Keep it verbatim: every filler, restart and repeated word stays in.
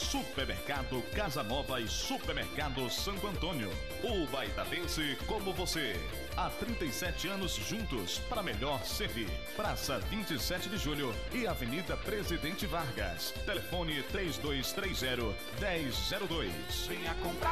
Supermercado Casa Nova e Supermercado Santo Antônio. O baitatense como você. Há trinta e sete anos juntos para melhor servir. Praça vinte e sete de Julho e Avenida Presidente Vargas. Telefone três dois três zero, um zero zero dois. Venha comprar.